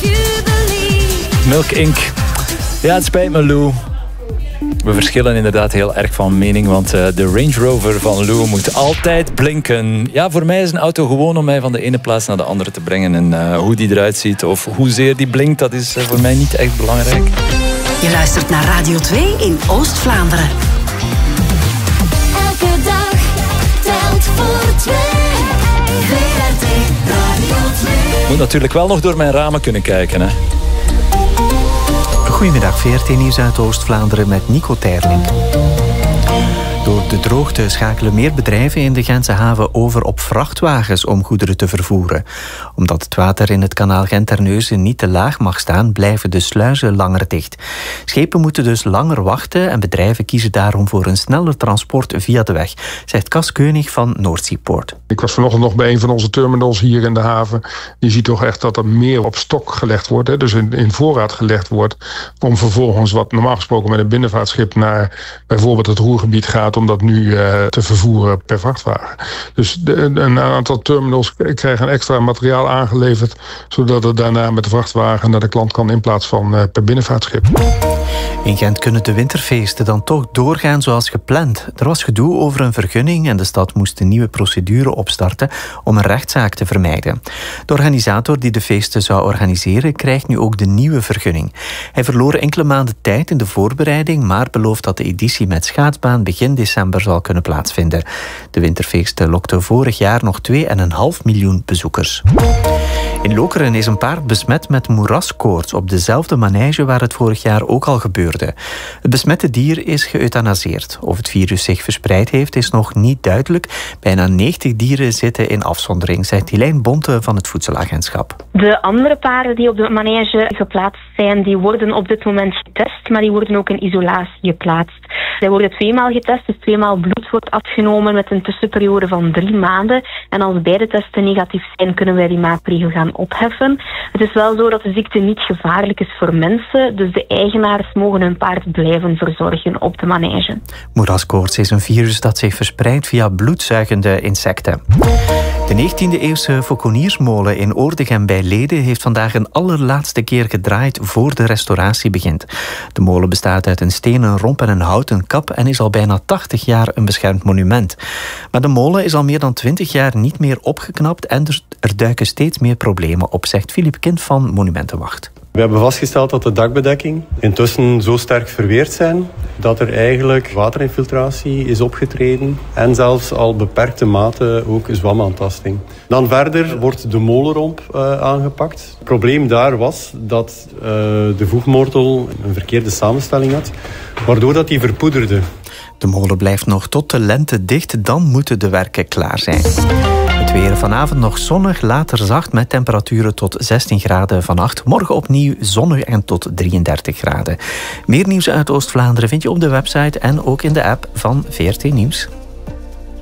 Milk Inc. Ja, het spijt me, Lou. We verschillen inderdaad heel erg van mening, want de Range Rover van Lou moet altijd blinken. Ja, voor mij is een auto gewoon om mij van de ene plaats naar de andere te brengen. En hoe die eruit ziet of hoezeer die blinkt, dat is voor mij niet echt belangrijk. Je luistert naar Radio 2 in Oost-Vlaanderen. Elke dag telt voor twee. VRT Radio 2. Moet natuurlijk wel nog door mijn ramen kunnen kijken, hè. Goedemiddag, VRT Nieuws uit Oost-Vlaanderen met Nico Terling. Door de droogte schakelen meer bedrijven in de Gentse haven over op vrachtwagens om goederen te vervoeren. Omdat het water in het kanaal Gent-Terneuzen niet te laag mag staan, blijven de sluizen langer dicht. Schepen moeten dus langer wachten en bedrijven kiezen daarom voor een sneller transport via de weg, zegt Cas Keunig van Noordseaport. Ik was vanochtend nog bij een van onze terminals hier in de haven. Je ziet toch echt dat er meer op stok gelegd wordt, hè? Dus in voorraad gelegd wordt, om vervolgens wat normaal gesproken met een binnenvaartschip naar bijvoorbeeld het Roergebied gaat, om dat nu te vervoeren per vrachtwagen. Dus een aantal terminals krijgen extra materiaal aangeleverd, zodat het daarna met de vrachtwagen naar de klant kan in plaats van per binnenvaartschip. In Gent kunnen de winterfeesten dan toch doorgaan zoals gepland. Er was gedoe over een vergunning en de stad moest een nieuwe procedure opstarten om een rechtszaak te vermijden. De organisator die de feesten zou organiseren krijgt nu ook de nieuwe vergunning. Hij verloor enkele maanden tijd in de voorbereiding, maar belooft dat de editie met schaatsbaan begin december zal kunnen plaatsvinden. De winterfeesten lokten vorig jaar nog 2,5 miljoen bezoekers. In Lokeren is een paard besmet met moeraskoorts op dezelfde manege waar het vorig jaar ook al gebeurde. Het besmette dier is geëuthanaseerd. Of het virus zich verspreid heeft is nog niet duidelijk. Bijna 90 dieren zitten in afzondering, zegt Helijn Bonte van het Voedselagentschap. De andere paarden die op de manege geplaatst zijn, die worden op dit moment getest, maar die worden ook in isolatie geplaatst. Zij worden 2 maal getest, dus 2 maal bloed wordt afgenomen met een tussenperiode van 3 maanden. En als beide testen negatief zijn, kunnen wij die maatregel gaan opheffen. Het is wel zo dat de ziekte niet gevaarlijk is voor mensen, dus de eigenaars mogen hun paard blijven verzorgen op de manege. Moeraskoorts is een virus dat zich verspreidt via bloedzuigende insecten. De 19e-eeuwse Fauconiersmolen in Oordegem bij Lede heeft vandaag een allerlaatste keer gedraaid voor de restauratie begint. De molen bestaat uit een stenen romp en een houten kap en is al bijna 80 jaar een beschermd monument. Maar de molen is al meer dan 20 jaar niet meer opgeknapt en er duiken steeds meer problemen op, zegt Filip Kind van Monumentenwacht. We hebben vastgesteld dat de dakbedekking intussen zo sterk verweerd zijn dat er eigenlijk waterinfiltratie is opgetreden en zelfs al beperkte mate ook zwamaantasting. Dan verder wordt de molenromp aangepakt. Het probleem daar was dat de voegmortel een verkeerde samenstelling had, waardoor dat die verpoederde. De molen blijft nog tot de lente dicht, dan moeten de werken klaar zijn. Het weer vanavond nog zonnig, later zacht met temperaturen tot 16 graden vannacht. Morgen opnieuw zonnig en tot 33 graden. Meer nieuws uit Oost-Vlaanderen vind je op de website en ook in de app van VRT Nieuws.